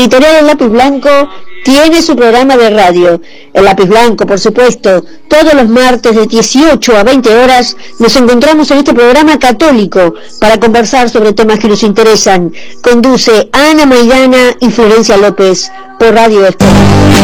Editorial El Lápiz Blanco tiene su programa de radio. El Lápiz Blanco, por supuesto, todos los martes de 18 a 20 horas nos encontramos en este programa católico para conversar sobre temas que nos interesan. Conduce Ana Maidana y Florencia López por Radio Esperanza.